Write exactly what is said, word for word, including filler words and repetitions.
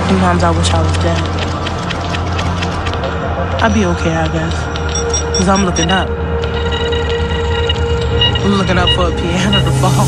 Sometimes I wish I was dead. I'd be okay, I guess. Cause I'm looking up. I'm looking up for a piano to fall.